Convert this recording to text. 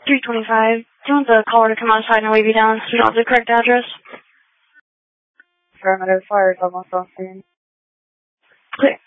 325. Do you want the caller to come outside and wave you down so you don't have the correct address? Affirmative. Fire is almost on scene. Clear.